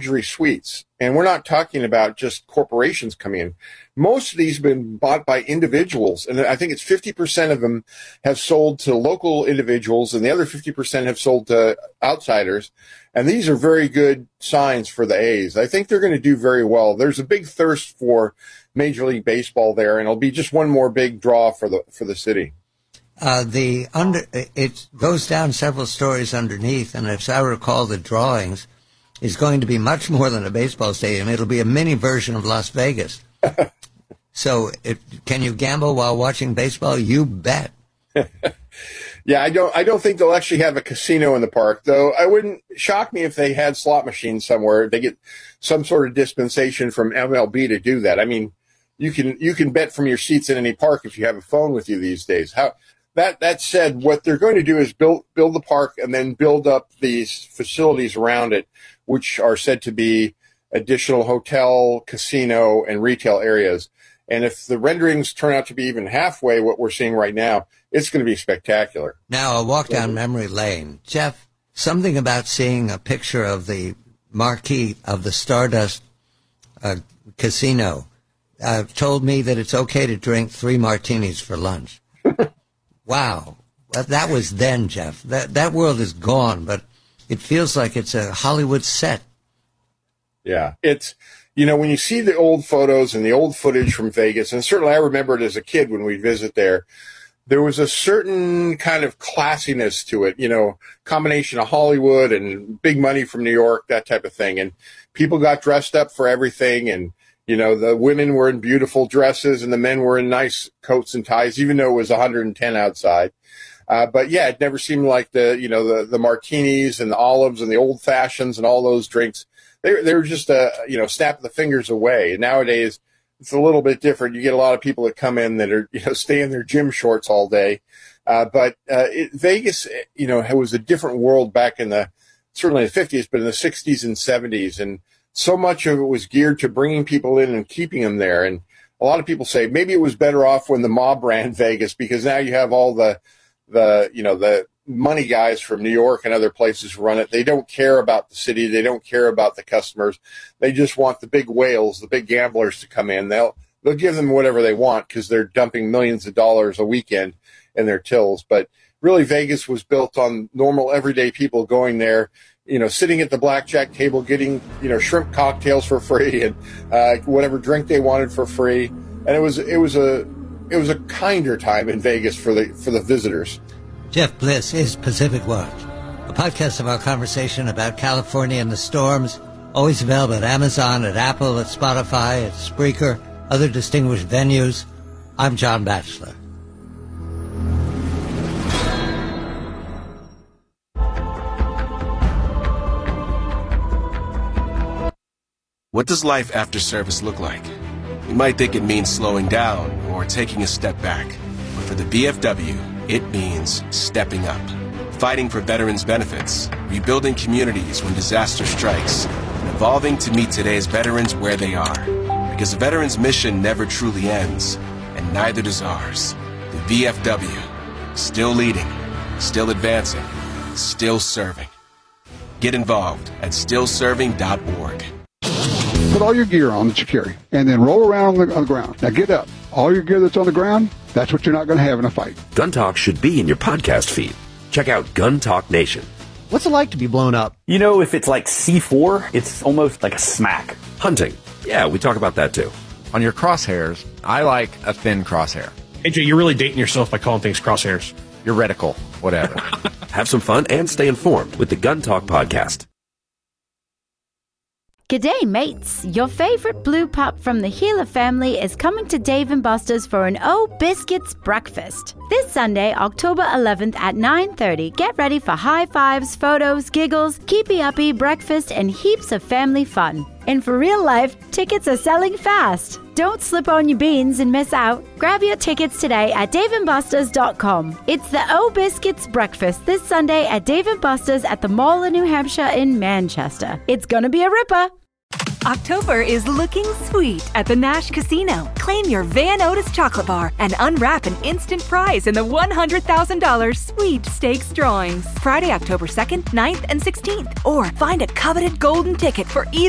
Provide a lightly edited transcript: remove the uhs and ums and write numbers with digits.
luxury suites. And we're not talking about just corporations coming in. Most of these have been bought by individuals. And I think it's 50% of them have sold to local individuals, and the other 50% have sold to outsiders. And these are very good signs for the A's. I think they're going to do very well. There's a big thirst for Major League Baseball there, and it'll be just one more big draw for the city. It goes down several stories underneath, and as I recall, the drawings is going to be much more than a baseball stadium. It'll be a mini version of Las Vegas. So, can you gamble while watching baseball? You bet. Yeah, I don't think they'll actually have a casino in the park, though. I wouldn't shock me if they had slot machines somewhere. They get some sort of dispensation from MLB to do that. I mean, you can bet from your seats in any park if you have a phone with you these days. That said, what they're going to do is build the park and then build up these facilities around it, which are said to be additional hotel, casino, and retail areas. And if the renderings turn out to be even halfway what we're seeing right now, it's going to be spectacular. Now, a walk down memory lane. Jeff, something about seeing a picture of the marquee of the Stardust Casino told me that it's okay to drink 3 martinis for lunch. Wow. That was then, Jeff. That world is gone, but it feels like it's a Hollywood set. Yeah. It's, when you see the old photos and the old footage from Vegas, and certainly I remember it as a kid when we'd visit there was a certain kind of classiness to it, combination of Hollywood and big money from New York, that type of thing. And people got dressed up for everything. And, the women were in beautiful dresses and the men were in nice coats and ties, even though it was 110 outside. But yeah, it never seemed like the martinis and the olives and the old fashions and all those drinks. They were just snap of the fingers away. And nowadays it's a little bit different. You get a lot of people that come in that are stay in their gym shorts all day. But Vegas it was a different world back in certainly the 50s, but in the 60s and 70s, and so much of it was geared to bringing people in and keeping them there. And a lot of people say maybe it was better off when the mob ran Vegas, because now you have all the money guys from New York and other places run it. They don't care about the city. They don't care about the customers. They just want the big whales, the big gamblers to come in. They'll give them whatever they want because they're dumping millions of dollars a weekend in their tills. But really, Vegas was built on normal, everyday people going there, sitting at the blackjack table, getting, shrimp cocktails for free and whatever drink they wanted for free. And it was a kinder time in Vegas for the visitors. Jeff Bliss is Pacific Watch, a podcast of our conversation about California and the storms, always available at Amazon, at Apple, at Spotify, at Spreaker, other distinguished venues. I'm John Batchelor. What does life after service look like? You might think it means slowing down or taking a step back. But for the VFW, it means stepping up. Fighting for veterans' benefits, rebuilding communities when disaster strikes, and evolving to meet today's veterans where they are. Because the veterans' mission never truly ends, and neither does ours. The VFW, still leading, still advancing, still serving. Get involved at stillserving.org. Put all your gear on that you carry, and then roll around on the ground. Now get up. All your gear that's on the ground, that's what you're not going to have in a fight. Gun Talk should be in your podcast feed. Check out Gun Talk Nation. What's it like to be blown up? If it's like C4, it's almost like a smack. Hunting. Yeah, we talk about that too. On your crosshairs, I like a thin crosshair. AJ, you're really dating yourself by calling things crosshairs. Your reticle, whatever. Have some fun and stay informed with the Gun Talk podcast. G'day, mates. Your favorite blue pup from the Healer family is coming to Dave & Buster's for an Oh Biscuits breakfast. This Sunday, October 11th at 9:30, get ready for high fives, photos, giggles, keepy-uppy, breakfast, and heaps of family fun. And for real life, tickets are selling fast. Don't slip on your beans and miss out. Grab your tickets today at daveandbusters.com. It's the Oh Biscuits breakfast this Sunday at Dave & Buster's at the Mall of New Hampshire in Manchester. It's gonna be a ripper. October is looking sweet at the Nash Casino. Claim your Van Otis chocolate bar and unwrap an instant prize in the $100,000 sweepstakes drawings. Friday, October 2nd, 9th, and 16th. Or find a coveted golden ticket for either